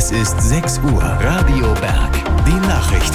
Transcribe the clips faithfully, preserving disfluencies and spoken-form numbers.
Es ist sechs Uhr. Radio Berg. Die Nachrichten.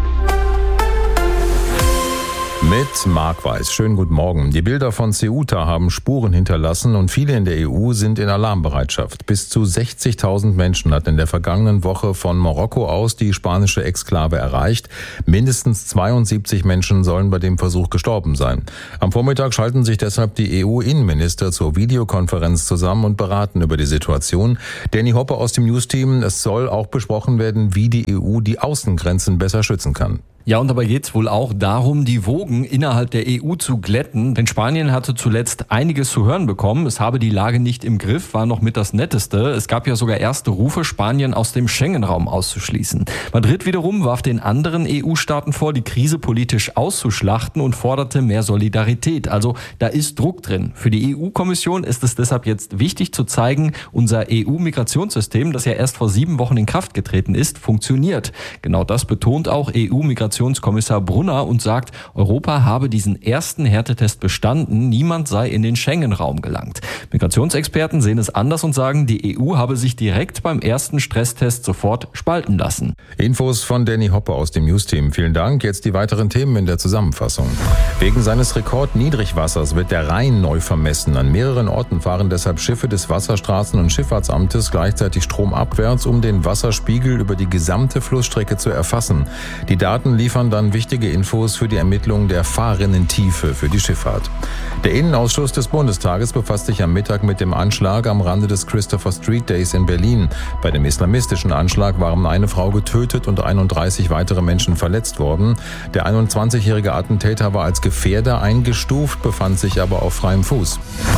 Mit Marc Weiß. Schönen guten Morgen. Die Bilder von Ceuta haben Spuren hinterlassen und viele in der E U sind in Alarmbereitschaft. Bis zu sechzigtausend Menschen hat in der vergangenen Woche von Marokko aus die spanische Exklave erreicht. Mindestens zweiundsiebzig Menschen sollen bei dem Versuch gestorben sein. Am Vormittag schalten sich deshalb die E U-Innenminister zur Videokonferenz zusammen und beraten über die Situation. Danny Hoppe aus dem News-Team. Es soll auch besprochen werden, wie die E U die Außengrenzen besser schützen kann. Ja, und dabei geht's wohl auch darum, die Wogen innerhalb der E U zu glätten. Denn Spanien hatte zuletzt einiges zu hören bekommen. Es habe die Lage nicht im Griff, war noch mit das Netteste. Es gab ja sogar erste Rufe, Spanien aus dem Schengen-Raum auszuschließen. Madrid wiederum warf den anderen E U-Staaten vor, die Krise politisch auszuschlachten und forderte mehr Solidarität. Also da ist Druck drin. Für die E U-Kommission ist es deshalb jetzt wichtig zu zeigen, unser E U-Migrationssystem, das ja erst vor sieben Wochen in Kraft getreten ist, funktioniert. Genau das betont auch E U-Migrationskommissar Brunner und sagt, Europa habe diesen ersten Härtetest bestanden, niemand sei in den Schengen-Raum gelangt. Migrationsexperten sehen es anders und sagen, die E U habe sich direkt beim ersten Stresstest sofort spalten lassen. Infos von Danny Hoppe aus dem News-Team. Vielen Dank. Jetzt die weiteren Themen in der Zusammenfassung. Wegen seines Rekordniedrigwassers wird der Rhein neu vermessen. An mehreren Orten fahren deshalb Schiffe des Wasserstraßen- und Schifffahrtsamtes gleichzeitig stromabwärts, um den Wasserspiegel über die gesamte Flussstrecke zu erfassen. Die Daten liefern dann wichtige Infos für die Ermittlung der Fahrrinnentiefe für die Schifffahrt. Der Innenausschuss des Bundestages befasst sich am Mittag mit dem Anschlag am Rande des Christopher Street Days in Berlin. Bei dem islamistischen Anschlag waren eine Frau getötet und einunddreißig weitere Menschen verletzt worden. Der einundzwanzigjährige Attentäter war als Gefährder eingestuft, befand sich aber auf freiem Fuß.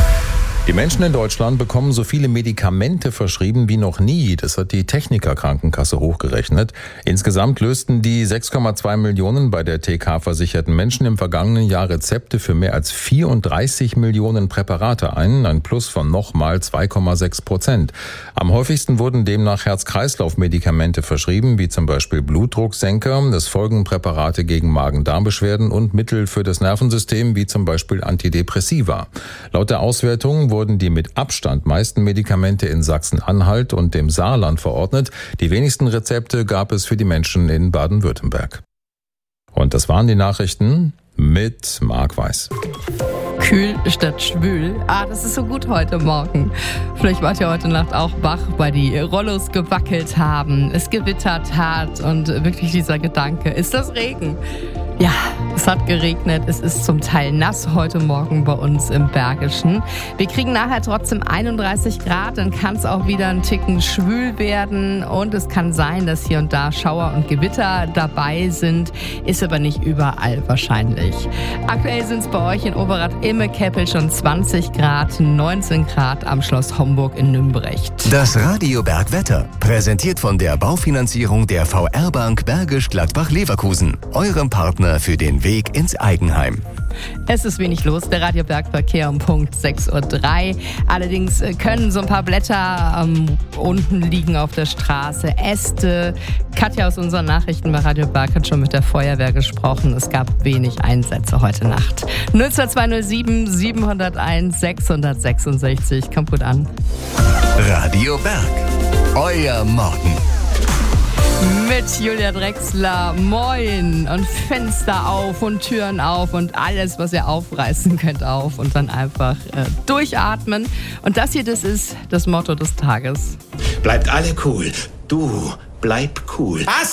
Die Menschen in Deutschland bekommen so viele Medikamente verschrieben wie noch nie. Das hat die Techniker-Krankenkasse hochgerechnet. Insgesamt lösten die sechs Komma zwei Millionen bei der T K versicherten Menschen im vergangenen Jahr Rezepte für mehr als vierunddreißig Millionen Präparate ein, ein Plus von nochmal zwei Komma sechs Prozent. Am häufigsten wurden demnach Herz-Kreislauf-Medikamente verschrieben, wie zum Beispiel Blutdrucksenker. Es folgen Präparate gegen Magen-Darm-Beschwerden und Mittel für das Nervensystem, wie zum Beispiel Antidepressiva. Laut der Auswertung wurden die mit Abstand meisten Medikamente in Sachsen-Anhalt und dem Saarland verordnet. Die wenigsten Rezepte gab es für die Menschen in Baden-Württemberg. Und das waren die Nachrichten mit Marc Weiß. Kühl statt schwül. Ah, das ist so gut heute Morgen. Vielleicht wart ihr heute Nacht auch wach, weil die Rollos gewackelt haben, es gewittert hat und wirklich dieser Gedanke, ist das Regen? Ja, es hat geregnet, es ist zum Teil nass heute Morgen bei uns im Bergischen. Wir kriegen nachher trotzdem einunddreißig Grad, dann kann es auch wieder ein Ticken schwül werden und es kann sein, dass hier und da Schauer und Gewitter dabei sind, ist aber nicht überall wahrscheinlich. Aktuell sind es bei euch in Overath-Imme-Keppel schon zwanzig Grad, neunzehn Grad am Schloss Homburg in Nümbrecht. Das Radio Berg Wetter, präsentiert von der Baufinanzierung der V R-Bank Bergisch Gladbach-Leverkusen, eurem Partner für den Weg ins Eigenheim. Es ist wenig los, der Radio Berg Verkehr um Punkt sechs Uhr drei. Allerdings können so ein paar Blätter ähm, unten liegen auf der Straße, Äste. Katja aus unseren Nachrichten bei Radio Berg hat schon mit der Feuerwehr gesprochen. Es gab wenig Einsätze heute Nacht. null zwei zwei null sieben sieben null eins sechs sechs sechs. Kommt gut an. Radio Berg, euer Morgen. Mit Julia Drechsler, moin, und Fenster auf und Türen auf und alles, was ihr aufreißen könnt, auf und dann einfach äh, durchatmen. Und das hier, das ist das Motto des Tages. Bleibt alle cool. Du, bleib cool. Was?